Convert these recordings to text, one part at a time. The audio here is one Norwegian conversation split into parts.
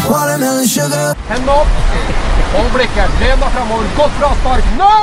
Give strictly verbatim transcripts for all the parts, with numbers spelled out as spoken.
Watermelon sugar. Hendene opp. Hold blikket. Lena fremover. Godt fra spark. Nå!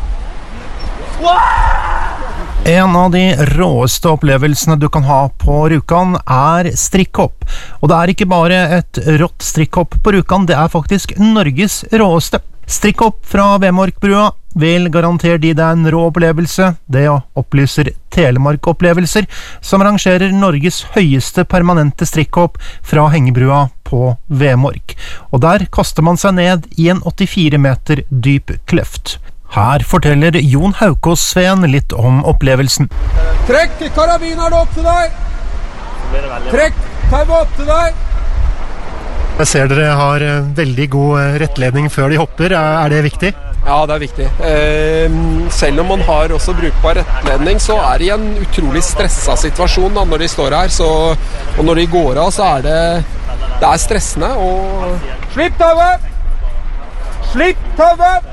En av de råeste opplevelsene du kan ha på Rjukan er strikkhopp. Og det er ikke bare et rått strikkhopp på Rjukan, det er faktisk Norges råeste. Strikkhopp fra Vemorkbrua vil garantere de deg en rå opplevelse. Det opplyser Telemark Opplevelser, som arrangerer Norges høyeste permanente strikkhopp fra hengebrua på Vemork. Og der kaster man seg ned i en åttifire meter dyp kløft. Her forteller Jon Haukås-Sveen litt om opplevelsen. Trekk karabineren opp til deg. Trekk tauet opp til deg. Jeg ser dere har veldig god rettledning før de hopper. Er det viktig? Ja, det er viktig. Eh, selv om man har også brukbar rettledning, så er det en utrolig stresset situasjon da, når de står her. Så, og når de går av, så er det, det er stressende. Og... Slipp tauet! Slipp tauet!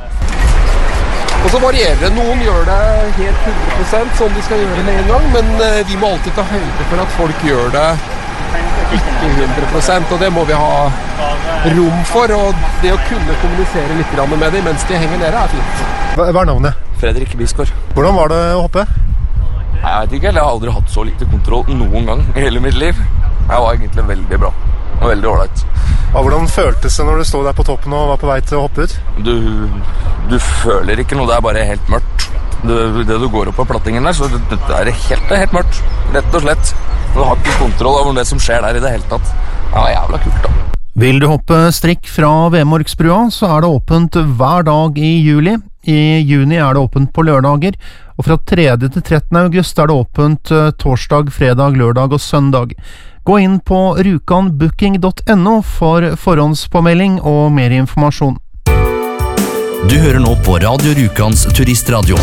Og så varierer det. Noen gjør det helt hundre prosent sånn de skal gjøre med en gang, men eh, vi må alltid ta høyde for at folk gjør det ikke hundre prosent, og det må vi ha rom for, og det å kunne kommunisere litt med dem mens de henger nede er fint. Hva er navnet? Fredrik Bisgaard. Hvordan var det å hoppe? Jeg vet ikke, jeg har aldri hatt så lite kontroll noen gang i hele mitt liv. Jeg var egentlig veldig bra, og veldig ordentlig. Og hvordan føltes det når du stod der på toppen og var på vei til å hoppe ut? Du, du føler ikke noe, det er bare helt mørkt. Det, det du går opp på plattingen der, så det, det er helt, det er helt mørkt, rett og slett. Du har ikke kontroll over det som skjer der i det hele tatt. Det var jævla kult da. Vil du hoppe strikk fra Vemorksbrua, så er det åpent hver dag i juli. I juni er det åpent på lørdager, og fra tredje til trettende august er det åpent torsdag, fredag, lørdag og søndag. Gå inn på rukanbooking punktum no for forhåndspåmelding og mer informasjon. Du hører nå på Radio Rjukans turistradio.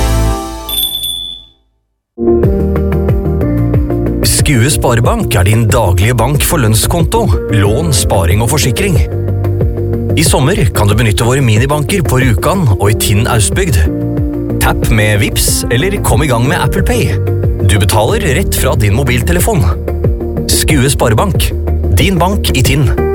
Skue Sparebank er din daglige bank for lønnskonto, lån, sparing og forsikring. I sommer kan du benytte våre minibanker på Rjukan og i Tinn Austbygd. Tapp med Vips eller kom i gang med Apple Pay. Du betaler rett fra din mobiltelefon. Skue Sparebank, din bank i Tinn.